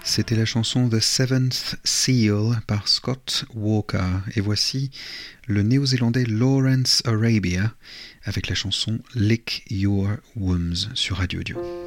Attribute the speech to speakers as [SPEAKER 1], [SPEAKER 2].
[SPEAKER 1] C'était la chanson The Seventh Seal par Scott Walker. Et voici le néo-zélandais Lawrence Arabia avec la chanson Lick Your Wombs sur Radio Dio.